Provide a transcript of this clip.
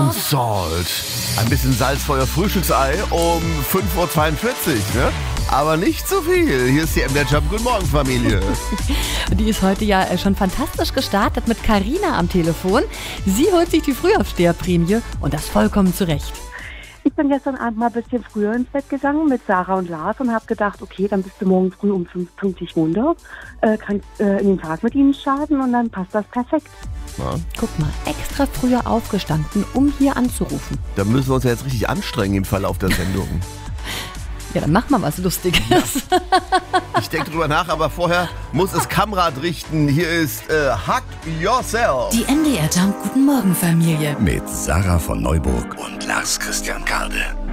Salt. Ein bisschen Salz für euer Frühstücksei um 5.42 Uhr, ne? Aber nicht zu viel. Hier ist die MDR Jump. Guten Morgen, Familie. Die ist heute ja schon fantastisch gestartet mit Carina am Telefon. Sie holt sich die Frühaufsteherprämie und das vollkommen zu Recht. Ich bin gestern Abend mal ein bisschen früher ins Bett gegangen mit Sarah und Lars und habe gedacht, okay, dann bist du morgen früh um 5 pünktlich runter, kannst in den Tag mit ihnen starten und dann passt das perfekt. Ja. Guck mal, extra früher aufgestanden, um hier anzurufen. Da müssen wir uns ja jetzt richtig anstrengen im Verlauf der Sendung. Ja, dann mach mal was Lustiges. Ja. Ich denke drüber nach, aber vorher muss es Kamrad richten. Hier ist Hug Yourself. Die MDR Jump Guten Morgen Familie. Mit Sarah von Neuburg und Lars Christian Karde.